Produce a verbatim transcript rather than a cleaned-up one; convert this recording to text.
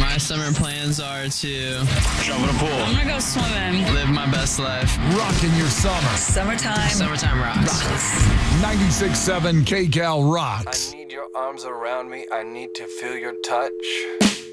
My summer plans are to jump in a pool. I'm gonna go swimming. Live my best life. Rocking your summer. Summertime. Summertime rocks. Rocks. ninety-six point seven K Cal rocks. I need your arms around me. I need to feel your touch.